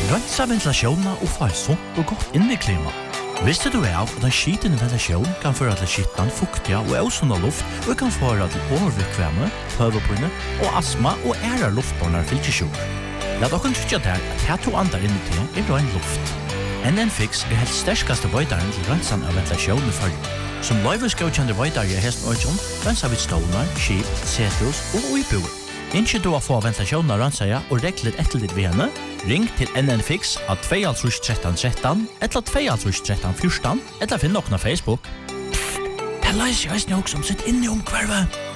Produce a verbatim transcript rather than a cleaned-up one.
Rensa ventilasjonen og få et sunt og godt inneklima. Visste du av at en skitende ventilasjon kan føre til skittan, fuktiga og ausunda luft og kan føre til overvikvemme, høvepune og astma og ære luftbornar fylkesjur. La dere trykke der at her to andre inni til er ren luft. N N Fix er helt sterskaste vøydaren til rensan av ventilasjonen i følge. Som løyveskjøkjende vøydare i hesten øyjon, rensa vi stålar, skip, setrus og uibuer. Innskje du å få ventilasjonen av rensaja og reklet etter ditt ved henne, ring til N N Fix av to tretton tretton eller to tretton fjorton eller finn nokna Facebook. Pff, det leiser jeg også som sitt inne om kvarve.